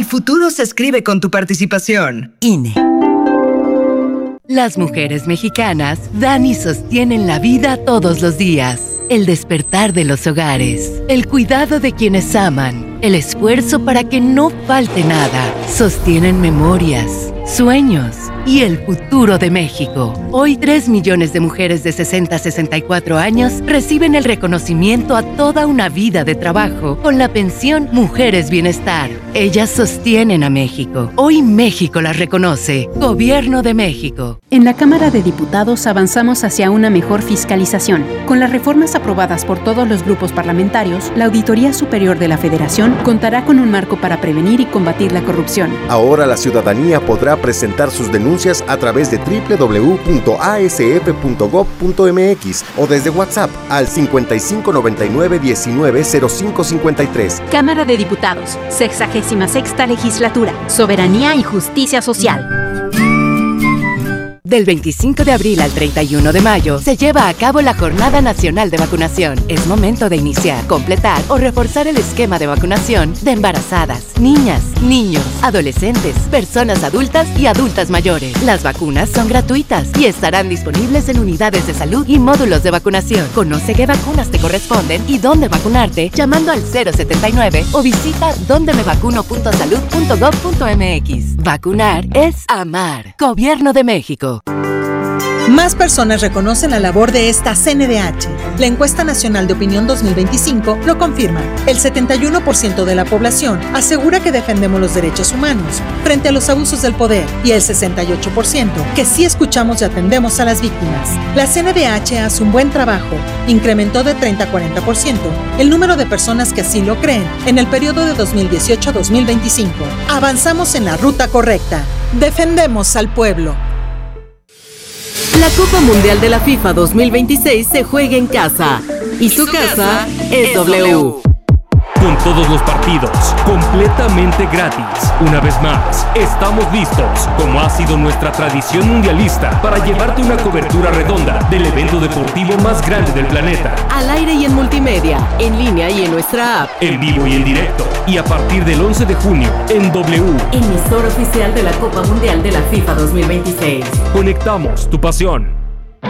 futuro se escribe con tu participación. INE. Las mujeres mexicanas dan y sostienen la vida todos los días. El despertar de los hogares, el cuidado de quienes aman, el esfuerzo para que no falte nada. Sostienen memorias, sueños y el futuro de México. Hoy 3 millones de mujeres de 60 a 64 años reciben el reconocimiento a toda una vida de trabajo con la pensión Mujeres Bienestar. Ellas sostienen a México. Hoy México las reconoce. Gobierno de México. En la Cámara de Diputados avanzamos hacia una mejor fiscalización. Con las reformas aprobadas por todos los grupos parlamentarios, la Auditoría Superior de la Federación contará con un marco para prevenir y combatir la corrupción. Ahora la ciudadanía podrá presentar sus denuncias a través de www.asf.gov.mx o desde WhatsApp al 5599-190553. Cámara de Diputados, 66ª Legislatura, Soberanía y Justicia Social. Del 25 de abril al 31 de mayo se lleva a cabo la Jornada Nacional de Vacunación. Es momento de iniciar, completar o reforzar el esquema de vacunación de embarazadas, niñas, niños, adolescentes, personas adultas y adultas mayores. Las vacunas son gratuitas y estarán disponibles en unidades de salud y módulos de vacunación. Conoce qué vacunas te corresponden y dónde vacunarte llamando al 079 o visita dondemevacuno.salud.gov.mx. Vacunar es amar. Gobierno de México. Más personas reconocen la labor de esta CNDH. La encuesta nacional de opinión 2025 lo confirma. El 71% de la población asegura que defendemos los derechos humanos frente a los abusos del poder y el 68% que sí escuchamos y atendemos a las víctimas. La CNDH hace un buen trabajo. Incrementó de 30 a 40% el número de personas que así lo creen en el periodo de 2018 a 2025. Avanzamos en la ruta correcta. Defendemos al pueblo. La Copa Mundial de la FIFA 2026 se juega en casa y su casa es W. Con todos los partidos completamente gratis. Una vez más, estamos listos, como ha sido nuestra tradición mundialista, para llevarte una cobertura redonda del evento deportivo más grande del planeta. Al aire y en multimedia, en línea y en nuestra app. En vivo y en directo. Y a partir del 11 de junio, en W. Emisora oficial de la Copa Mundial de la FIFA 2026. Conectamos tu pasión.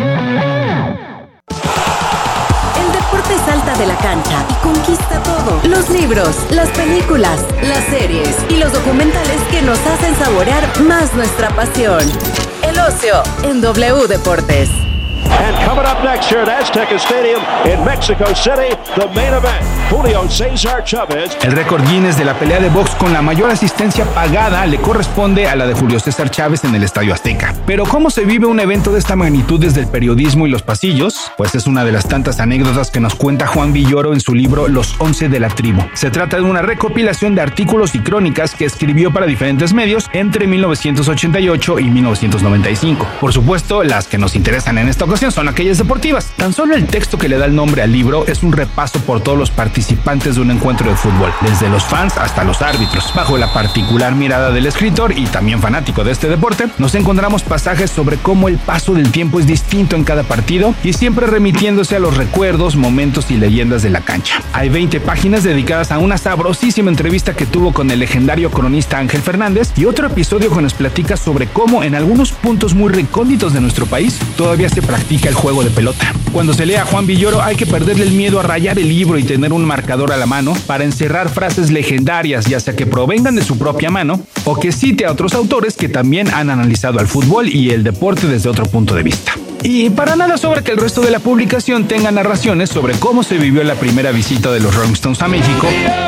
Salta de la cancha y conquista todo. Los libros, las películas, las series y los documentales que nos hacen saborear más nuestra pasión. El ocio en W Deportes. And coming up next here at Azteca Stadium in Mexico City, the main event, Julio César Chávez. El récord Guinness de la pelea de box con la mayor asistencia pagada le corresponde a la de Julio César Chávez en el Estadio Azteca. Pero ¿cómo se vive un evento de esta magnitud desde el periodismo y los pasillos? Pues es una de las tantas anécdotas que nos cuenta Juan Villoro en su libro Los 11 de la Tribu. Se trata de una recopilación de artículos y crónicas que escribió para diferentes medios entre 1988 y 1995. Por supuesto, las que nos interesan en esta ocasión son aquellas deportivas. Tan solo el texto que le da el nombre al libro es un repaso por todos los participantes de un encuentro de fútbol, desde los fans hasta los árbitros. Bajo la particular mirada del escritor y también fanático de este deporte, nos encontramos pasajes sobre cómo el paso del tiempo es distinto en cada partido y siempre remitiéndose a los recuerdos, momentos y leyendas de la cancha. Hay 20 páginas dedicadas a una sabrosísima entrevista que tuvo con el legendario cronista Ángel Fernández y otro episodio que nos platica sobre cómo en algunos puntos muy recónditos de nuestro país todavía se practica el juego de pelota. Cuando se lea a Juan Villoro hay que perderle el miedo a rayar el libro y tener un marcador a la mano para encerrar frases legendarias, ya sea que provengan de su propia mano o que cite a otros autores que también han analizado al fútbol y el deporte desde otro punto de vista. Y para nada sobra que el resto de la publicación tenga narraciones sobre cómo se vivió la primera visita de los Rolling Stones a México,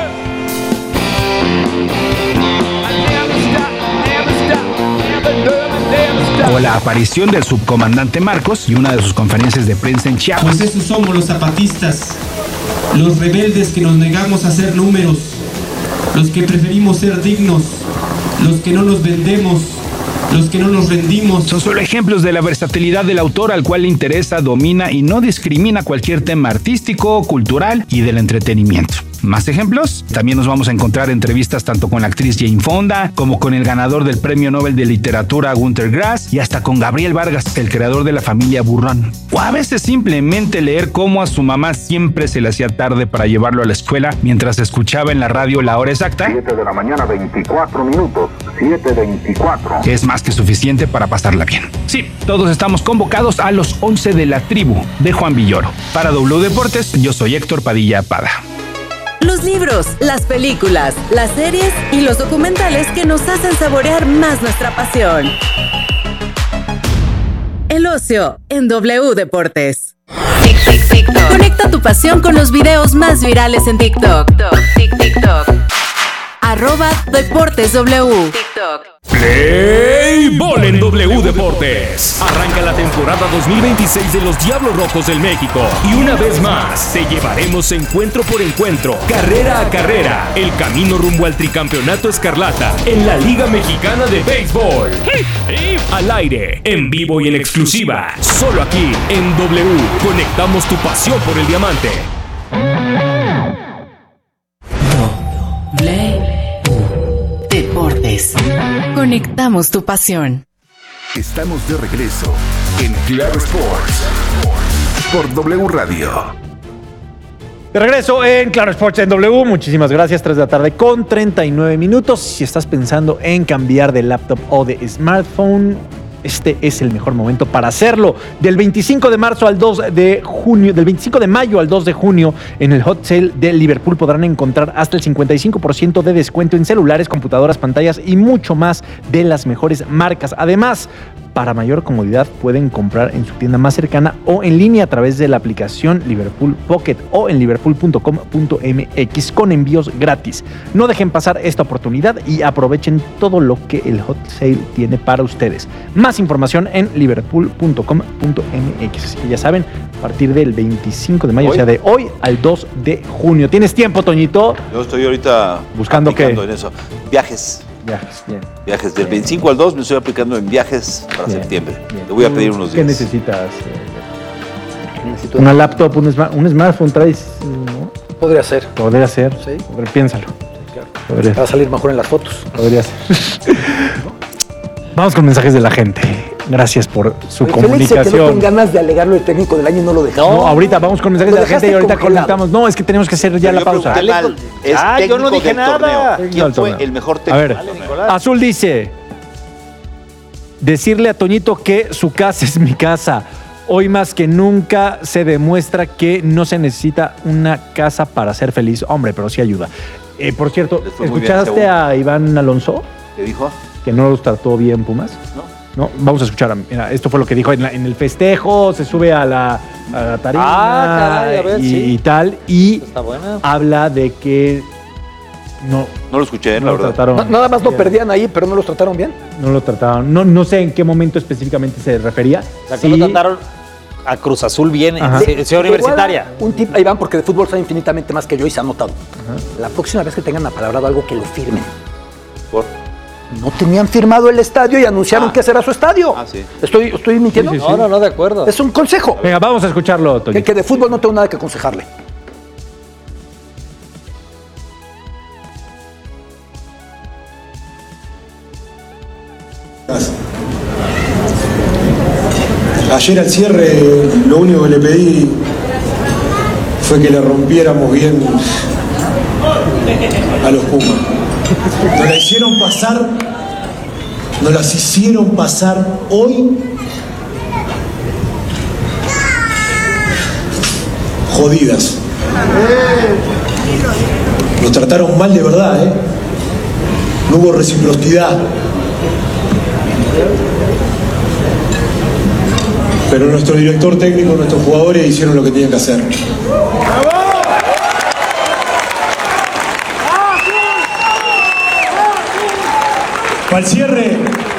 o la aparición del subcomandante Marcos y una de sus conferencias de prensa en Chiapas. Pues esos somos los zapatistas, los rebeldes que nos negamos a hacer números, los que preferimos ser dignos, los que no nos vendemos, los que no nos rendimos. Son solo ejemplos de la versatilidad del autor, al cual le interesa, domina y no discrimina cualquier tema artístico, cultural y del entretenimiento. ¿Más ejemplos? También nos vamos a encontrar entrevistas tanto con la actriz Jane Fonda, como con el ganador del Premio Nobel de Literatura Günter Grass, y hasta con Gabriel Vargas, el creador de la familia Burrón. O a veces simplemente leer cómo a su mamá siempre se le hacía tarde para llevarlo a la escuela mientras escuchaba en la radio la hora exacta. 7 de la mañana, 24 minutos. 7:24. Que es más que suficiente para pasarla bien. Sí, todos estamos convocados a los 11 de la tribu de Juan Villoro. Para W Deportes, yo soy Héctor Padilla Pada. Los libros, las películas, las series y los documentales que nos hacen saborear más nuestra pasión. El ocio en W Deportes. Conecta tu pasión con los videos más virales en TikTok. TikTok. @DeportesW. TikTok. Play Ball en W Deportes. Arranca la temporada 2026 de los Diablos Rojos del México. Y una vez más, te llevaremos encuentro por encuentro, carrera a carrera, el camino rumbo al tricampeonato escarlata en la Liga Mexicana de Béisbol. Al aire, en vivo y en exclusiva, solo aquí en W. Conectamos tu pasión por el diamante. Deportes. Conectamos tu pasión. Estamos de regreso en Claro Sports por W Radio. De regreso en Claro Sports en W. Muchísimas gracias. 3 de la tarde con 39 minutos. Si estás pensando en cambiar de laptop o de smartphone, este es el mejor momento para hacerlo. Del 25 de marzo al 2 de junio, del 25 de mayo al 2 de junio, en el Hot Sale de Liverpool podrán encontrar hasta el 55% de descuento en celulares, computadoras, pantallas y mucho más de las mejores marcas. Además, para mayor comodidad pueden comprar en su tienda más cercana o en línea a través de la aplicación Liverpool Pocket o en liverpool.com.mx con envíos gratis. No dejen pasar esta oportunidad y aprovechen todo lo que el Hot Sale tiene para ustedes. Más información en liverpool.com.mx. Así que ya saben, a partir del 25 de mayo, o sea, de hoy al 2 de junio. ¿Tienes tiempo, Toñito? Yo estoy ahorita buscando qué en eso. Viajes. Bien. Viajes del 25 al 2 me estoy aplicando en viajes para septiembre. Te voy a pedir unos días. ¿Qué necesitas? Necesito una laptop, un smartphone, traes, ¿no? Podría ser. Sí. Piénsalo. Sí, claro. Va a salir mejor en las fotos. Podría ser. Vamos con mensajes de la gente. Gracias por su comunicación. Que no tengo ganas de alegarlo el técnico del año y no lo dejamos. No, ahorita vamos con mensajes de la gente y ahorita conectamos. No, es que tenemos que hacer ya la pausa. Yo no dije nada. ¿Quién fue el mejor técnico? A ver, Azul dice: decirle a Toñito que su casa es mi casa. Hoy más que nunca se demuestra que no se necesita una casa para ser feliz. Hombre, pero sí ayuda. Por cierto, ¿escuchaste a Iván Alonso? ¿Qué dijo? Que no los trató bien Pumas. No, vamos a escuchar. Mira, esto fue lo que dijo en el festejo. Se sube a la tarima caray, a ver, y tal. Y está buena. Habla de que no lo escuché, la verdad. Nada más no perdían ahí, pero no los trataron bien. No lo trataron. No sé en qué momento específicamente se refería. O sea, que lo trataron a Cruz Azul bien en Ciudad Universitaria. Un tip, ahí van, porque de fútbol sabe infinitamente más que yo y se ha notado. La próxima vez que tengan apalabrado algo, que lo firmen. ¿Por? No tenían firmado el estadio y anunciaron que ese era su estadio. Sí. ¿Estoy mintiendo? Sí. No, de acuerdo. Es un consejo. Venga, vamos a escucharlo, Toño. Que de fútbol no tengo nada que aconsejarle. Ayer al cierre lo único que le pedí fue que le rompiéramos bien a los Pumas. Nos las hicieron pasar hoy jodidas. Nos trataron mal de verdad, ¿eh? No hubo reciprocidad. Pero nuestro director técnico, nuestros jugadores hicieron lo que tenían que hacer. Para el cierre,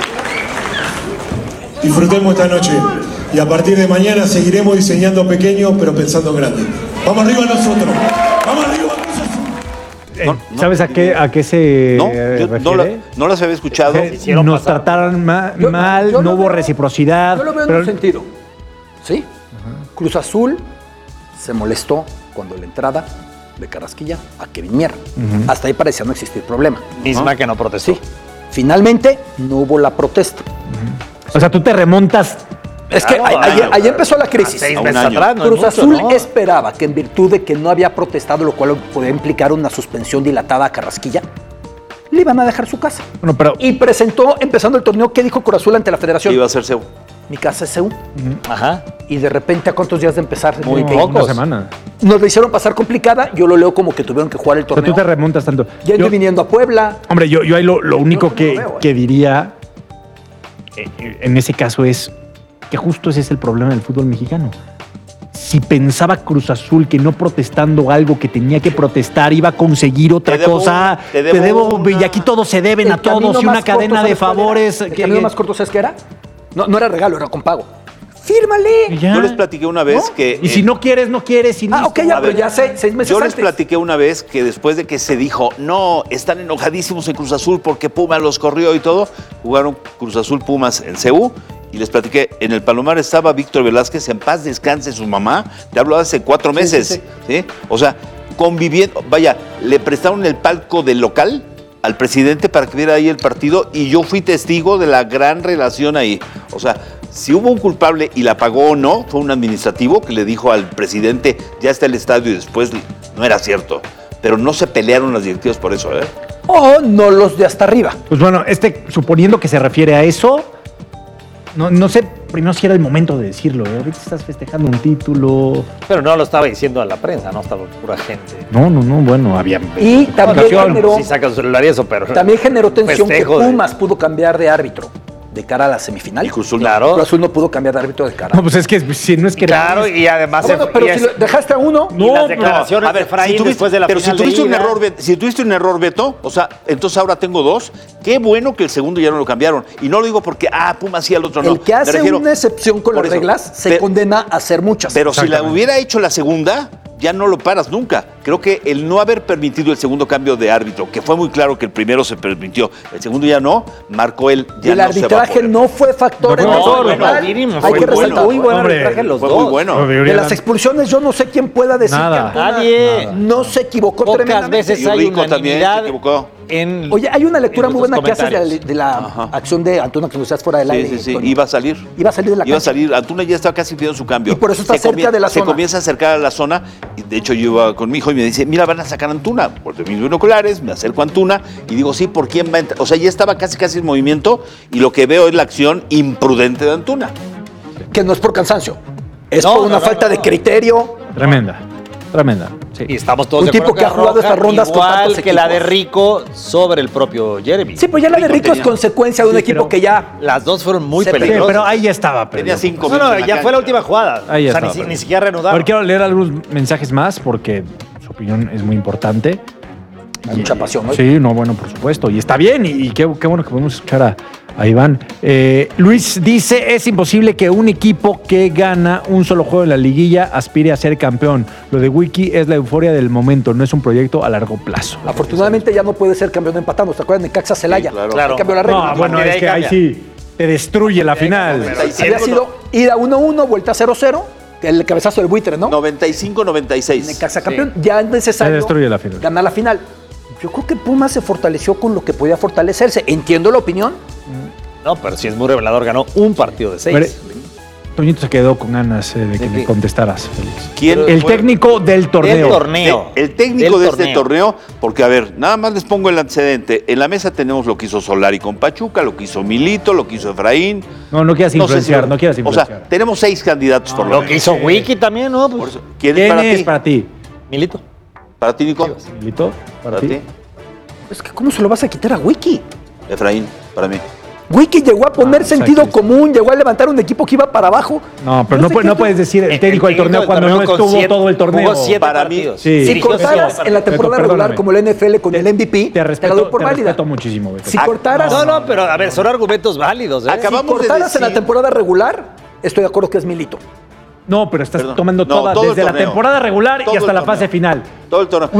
disfrutemos esta noche y a partir de mañana seguiremos diseñando pequeño pero pensando en grande. Vamos arriba nosotros. Vamos arriba. ¿Sabes a qué se refiere? No las había escuchado. Nos trataron mal, no hubo reciprocidad. Yo lo veo en un sentido. ¿Sí? Cruz Azul se molestó cuando la entrada de Carrasquilla a Kevin Mier. Hasta ahí parecía no existir problema. Misma que no protestó. Sí. Finalmente, no hubo la protesta. O sea, tú te remontas. Es que ahí empezó la crisis. 6 meses atrás, no Cruz Azul esperaba que en virtud de que no había protestado, lo cual podía implicar una suspensión dilatada a Carrasquilla, le iban a dejar su casa. Bueno, pero... Y presentó, empezando el torneo, ¿qué dijo Cruz Azul ante la Federación? Iba a ser CEU. Mi casa es CEU. Ajá. Y de repente, ¿a cuántos días de empezar? Muy pocos. Una semana. Nos la hicieron pasar complicada. Yo lo leo como que tuvieron que jugar el torneo. Pero tú te remontas tanto. Yendo y viniendo a Puebla. Hombre, yo ahí lo único que diría en ese caso es que justo ese es el problema del fútbol mexicano. Si pensaba Cruz Azul que no protestando algo que tenía que protestar iba a conseguir otra cosa, te debo y aquí todos se deben a todos y una cadena de favores. ¿El camino más corto sabes qué era? No era regalo, era con pago. ¡Fírmale! Yo les platiqué una vez que... Y si no quieres, no quieres. Y ok, ya, pero ya 6 meses Yo antes. les platiqué una vez que después de que se dijo, no, están enojadísimos en Cruz Azul porque Pumas los corrió y todo, jugaron Cruz Azul Pumas en CU. Y les platiqué, en el Palomar estaba Víctor Velázquez, en paz descanse su mamá, te hablo hace 4 meses, ¿sí? O sea, conviviendo, vaya, le prestaron el palco del local al presidente para que viera ahí el partido y yo fui testigo de la gran relación ahí. O sea, si hubo un culpable y la pagó o no, fue un administrativo que le dijo al presidente, ya está el estadio y después no era cierto. Pero no se pelearon las directivas por eso, ¿eh? O no los de hasta arriba. Pues bueno, suponiendo que se refiere a eso... No sé primero si era el momento de decirlo. Ahorita estás festejando un título. Pero no lo estaba diciendo a la prensa, no estaba pura gente. No, bueno, había... Y también generó... Si saca su celular y eso, pero... También generó tensión que Pumas pudo cambiar de árbitro de cara a la semifinal. Y Cruz Azul, claro. Cruz Azul no pudo cambiar de árbitro de cara. No, pues es que si no es que... Claro, y además... Bueno, pero si dejaste a uno... Y las declaraciones de Efraín después de la final si tuviste un error, Beto, o sea, entonces ahora tengo 2. Qué bueno que el segundo ya no lo cambiaron. Y no lo digo porque, Pumas sí, al otro no. El que hace una excepción con las reglas se condena a hacer muchas. Pero si la hubiera hecho la segunda, ya no lo paras nunca. Creo que el no haber permitido el segundo cambio de árbitro, que fue muy claro que el primero se permitió, el segundo ya no, marcó él. Y el arbitraje no fue factor en el Hay que resaltar. Muy buen arbitraje los dos. Muy bueno. De las expulsiones, yo no sé quién pueda decir que nadie no se equivocó pocas tremendamente. veces hay unanimidad Oye, hay una lectura muy buena que haces de la acción de Antuna que nos fuera del aire. Sí, iba a salir. Iba a salir de la cancha. Iba a salir. Antuna ya estaba casi pidiendo su cambio. Y por eso está cerca de la zona. Se comienza a acercar a la zona. Y de hecho, yo iba con mi hijo y me dice, mira, van a sacar a Antuna. Por mis binoculares, me acerco a Antuna y digo, sí, ¿por quién va a entrar? O sea, ya estaba casi en movimiento y lo que veo es la acción imprudente de Antuna. Que no es por cansancio. Es por una falta de criterio. Tremenda. Sí. Y estamos todos un de acuerdo tipo que ha jugado estas rondas con tantos igual que equipos. la de Rico sobre el propio Jeremy. Sí, pues ya la de Rico es consecuencia de un equipo que ya... Las dos fueron muy peligrosas. Pero ahí ya estaba. Tenía 5 minutos. No, ya fue la última jugada. Ahí ya ni siquiera reanudaron. Ahora quiero leer algunos mensajes más porque su opinión es muy importante. Hay mucha pasión, ¿no? Sí, bueno, por supuesto. Y está bien. Y qué bueno que podemos escuchar a Iván. Luis dice, es imposible que un equipo que gana un solo juego en la liguilla aspire a ser campeón. Lo de Wiki es la euforia del momento, no es un proyecto a largo plazo. Afortunadamente ya no puede ser campeón empatando. ¿Se acuerdan de Caxa Celaya? Sí, claro. Cambió la regla. No, bueno, es que ahí sí te destruye la final. Había sido ida 1-1, vuelta 0-0. El cabezazo del buitre, ¿no? 95-96. Necaxa campeón. Ya es necesario destruye la final. Ganar la final. Yo creo que Pumas se fortaleció con lo que podía fortalecerse. Entiendo la opinión. No, pero sí es muy revelador. Ganó un partido de 6. Toñito se quedó con ganas de que le contestaras, Félix. ¿Quién? El técnico del torneo. El técnico de este torneo, porque a ver, nada más les pongo el antecedente. En la mesa tenemos lo que hizo Solari con Pachuca, lo que hizo Milito, lo que hizo Efraín. No quieras influenciar, no quieras influenciar. O sea, tenemos 6 candidatos por lo menos. Lo que hizo Wiki también, ¿no? Pues, ¿Quién es para ti? Milito. ¿Para ti, Nico? Milito, para ti. Es que ¿cómo se lo vas a quitar a Wiki? Efraín, para mí. Wiki llegó a poner sentido común, llegó a levantar un equipo que iba para abajo. No, pero no puedes decir el técnico del torneo cuando no estuvo todo el torneo. Para mí, si cortaras en la temporada regular como el NFL con el MVP, te la doy por válida. Respeto muchísimo. Si cortaras... No, pero a ver, son argumentos válidos. Si cortaras en la temporada regular, estoy de acuerdo que es Milito. No, pero estás tomando toda, desde la temporada regular y hasta la fase final. Todo el torneo.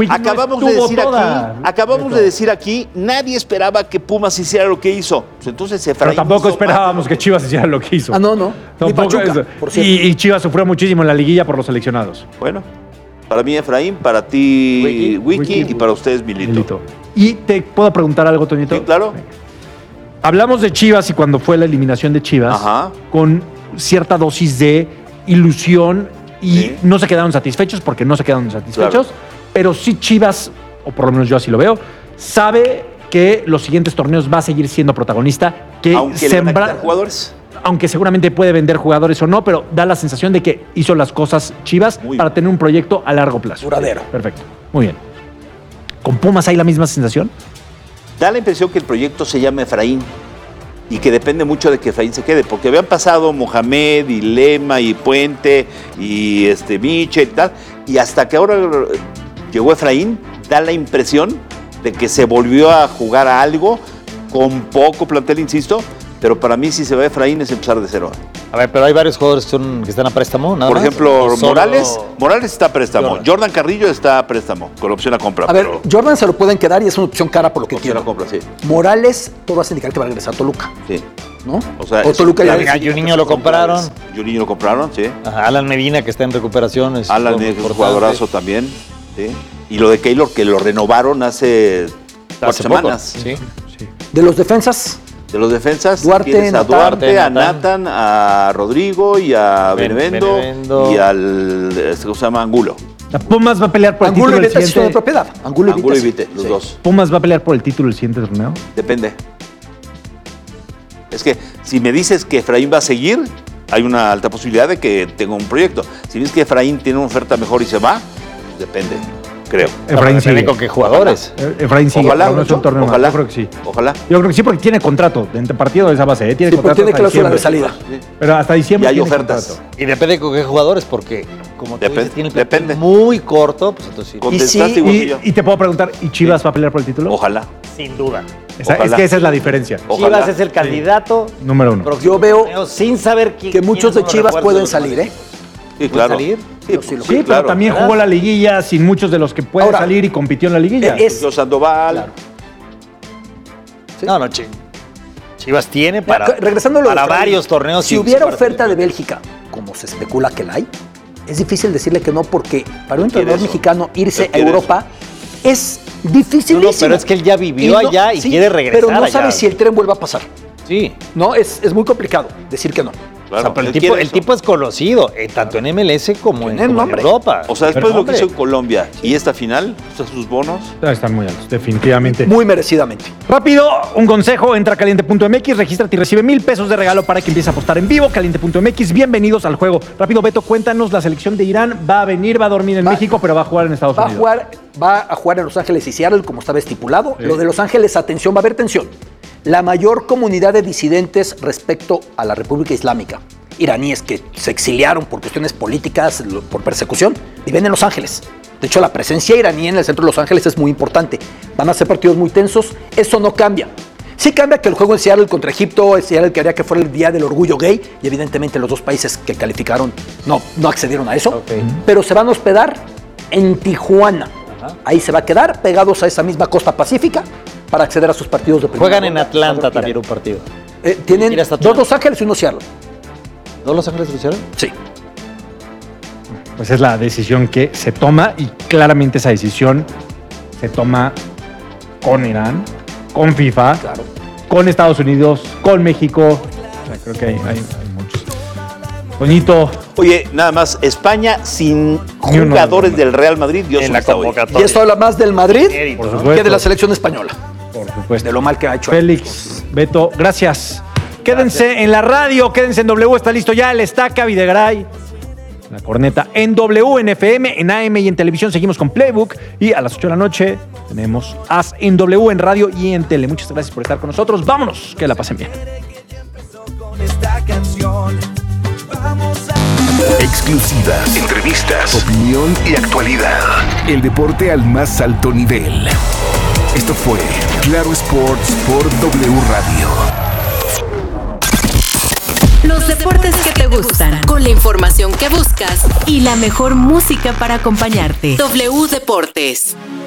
Acabamos de decir aquí, nadie esperaba que Pumas hiciera lo que hizo. Pues entonces pero tampoco esperábamos que Chivas hiciera lo que hizo. No. Ni Pachuca, por cierto. Y Chivas sufrió muchísimo en la liguilla por los seleccionados. Bueno. Para mí Efraín, para ti Wiki y para ustedes Milito. Y te puedo preguntar algo, Toñito. Sí, claro. Hablamos de Chivas y cuando fue la eliminación de Chivas, con cierta dosis de ilusión y no se quedaron satisfechos porque no se quedaron satisfechos, pero sí Chivas, o por lo menos yo así lo veo, sabe que los siguientes torneos va a seguir siendo protagonista, que aunque le van a quitar jugadores. Aunque seguramente puede vender jugadores o no, pero da la sensación de que hizo las cosas Chivas para tener un proyecto a largo plazo. Duradero. Perfecto. Muy bien. ¿Con Pumas hay la misma sensación? Da la impresión que el proyecto se llama Efraín y que depende mucho de que Efraín se quede, porque habían pasado Mohamed y Lema y Puente y Michel y tal, y hasta que ahora llegó Efraín, da la impresión de que se volvió a jugar a algo con poco plantel, insisto, pero para mí si se va Efraín es empezar de cero. A ver, pero hay varios jugadores que están a préstamo, ¿nada Por más? ejemplo, Morales está a préstamo. Jordan Carrillo está a préstamo, con opción a compra. A ver, Jordan se lo pueden quedar y es una opción cara por lo que quiero. A compra, sí. Morales, todo hace indicar que va a regresar a Toluca. Sí. ¿No? O sea, Toluca ya a Juninho lo compraron. Juninho lo compraron, sí. Ajá, Alan Medina, que está en recuperación. Alan es un jugadorazo también. Sí. Y lo de Keylor, que lo renovaron hace 4 semanas. Sí. De los defensas. De los defensas, Duarte, tienes a Duarte, a Nathan, a Rodrigo y a Benevendo y al, ¿cómo se llama? Angulo. Pumas va a pelear por el título del siguiente. de propiedad. Angulo y Vite, los dos. Pumas va a pelear por el título del siguiente torneo. Depende. Es que si me dices que Efraín va a seguir, hay una alta posibilidad de que tenga un proyecto. Si dices que Efraín tiene una oferta mejor y se va, pues depende. Creo. Efraín sigue. ¿Con qué jugadores? Efraín sigue. Ojalá, no es un torneo ojalá. Yo creo que sí. Ojalá. Yo creo que sí, porque tiene contrato. Entre partido de esa base. Tiene Sí, contrato. tiene hasta cláusula de diciembre. salida. Pero hasta diciembre. Y hay tiene ofertas. contrato. Y depende con qué jugadores, porque como tú dices, tiene el plantel depende. muy corto, pues entonces sí. Contestaste, Guajillo. Y te puedo preguntar, ¿y Chivas va a pelear por el título? Ojalá. Sin duda. Es que esa es la diferencia. Ojalá. Chivas es el candidato Número 1. Yo veo sin saber que muchos de Chivas pueden salir, ¿eh? Sí, claro. salir? Sí, pero también jugó la liguilla sin muchos de los que pueden salir y compitió en la liguilla. Sandoval. Claro. ¿Sí? No, Chivas tiene para regresando a lo de para Efraín, varios torneos. Si hubiera oferta de Bélgica, como se especula que la hay, es difícil decirle que no, porque para un entrenador mexicano irse a Europa es dificilísimo. No, pero es que él ya vivió allá y quiere regresar. Pero no allá. sabe si el tren vuelve a pasar. Sí. No, es muy complicado decir que no. Claro, pero el tipo es conocido, tanto en MLS como en Europa. O sea, después de lo que hizo en Colombia y esta final, sus bonos están muy altos, definitivamente. Muy merecidamente. Rápido, un consejo, entra a caliente.mx, regístrate y recibe $1,000 de regalo para que empieces a apostar en vivo. Caliente.mx, bienvenidos al juego. Rápido, Beto, cuéntanos, la selección de Irán va a venir, va a dormir en México, pero va a jugar en Estados Unidos. Va a jugar en Los Ángeles y Seattle, como estaba estipulado. Sí. Lo de Los Ángeles, atención, va a haber tensión. La mayor comunidad de disidentes respecto a la República Islámica, iraníes que se exiliaron por cuestiones políticas, por persecución, viven en Los Ángeles. De hecho, la presencia iraní en el centro de Los Ángeles es muy importante. Van a ser partidos muy tensos. Eso no cambia. Sí cambia que el juego en Seattle contra Egipto, Seattle que haría que fuera el Día del Orgullo Gay, y evidentemente los dos países que calificaron no accedieron a eso. Okay. Pero se van a hospedar en Tijuana. Ajá. Ahí se va a quedar, pegados a esa misma costa pacífica, para acceder a sus partidos de primera ronda. Juegan en Atlanta también un partido. Tienen 2 Los Ángeles y 1 Seattle. ¿2 Los Ángeles y Seattle? Sí. Pues es la decisión que se toma y claramente esa decisión se toma con Irán, con FIFA, con Estados Unidos, con México. O sea, creo que hay muchos. Toñito. Oye, nada más, España sin jugadores del Real Madrid, Dios en la convocatoria. Y esto habla más del Madrid que de la selección española. Por supuesto. De lo mal que ha hecho. Félix, Beto, gracias. Quédense en la radio, quédense en W, está listo ya el Estaca, Videgaray, la corneta en W, en FM, en AM y en televisión. Seguimos con Playbook y a las 8 de la noche tenemos As en W, en radio y en tele. Muchas gracias por estar con nosotros. Vámonos, que la pasen bien. Exclusivas, entrevistas, opinión y actualidad. El deporte al más alto nivel. Esto fue Claro Sports por W Radio. Los deportes que te gustan, con la información que buscas y la mejor música para acompañarte. W Deportes.